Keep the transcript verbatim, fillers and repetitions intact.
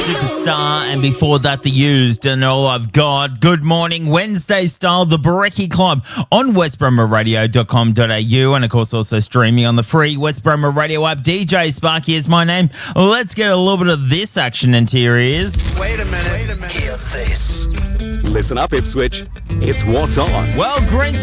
Superstar, and before that, The Used and All I've Got. Good morning, Wednesday style, the Brekkie Club on west bromwich radio dot com dot a u, and of course also streaming on the free West Bromwich Radio app. D J Sparky is my name. Let's get a little bit of this action into your ears. Wait a minute. Wait a minute. Hear this. Listen up, Ipswich. It's What's On. Well, Green